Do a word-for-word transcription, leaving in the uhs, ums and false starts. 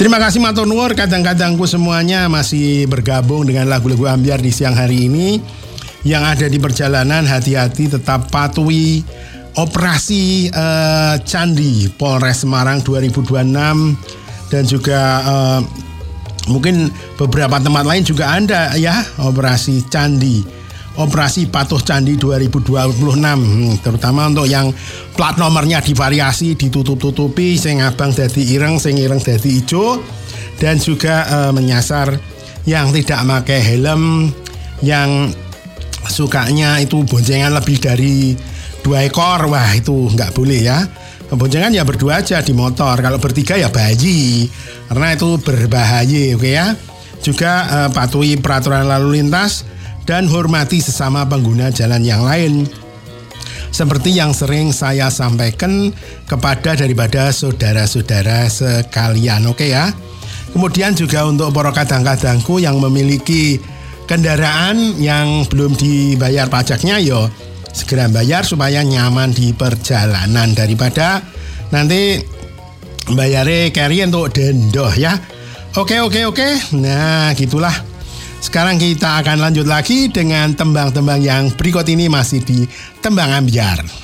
Terima kasih matur nuwun kadang-kadangku semuanya masih bergabung dengan lagu-lagu ambyar di siang hari ini. Yang ada di perjalanan hati-hati tetap patuhi operasi uh, Candi Polres Semarang dua ribu dua puluh enam dan juga uh, mungkin beberapa tempat lain juga ada ya operasi Candi, operasi Patuh Candi dua ribu dua puluh enam, hmm, terutama untuk yang plat nomornya divariasi, ditutup-tutupi, sing abang dadi ireng, sing ireng dadi ijo, dan juga uh, menyasar yang tidak pakai helm, yang sukanya itu boncengan lebih dari dua ekor, wah itu nggak boleh ya. Boncengan ya berdua aja di motor, kalau bertiga ya bayi, karena itu berbahaya, oke ya. Juga uh, patuhi peraturan lalu lintas dan hormati sesama pengguna jalan yang lain. Seperti yang sering saya sampaikan kepada daripada saudara-saudara sekalian, oke ya. Kemudian juga untuk para kadang-kadangku yang memiliki kendaraan yang belum dibayar pajaknya, yo segera bayar supaya nyaman di perjalanan daripada nanti bayare carry untuk dendoh ya. Oke oke oke. Nah gitulah. Sekarang kita akan lanjut lagi dengan tembang-tembang yang berikut ini masih di Tembang Ambyar.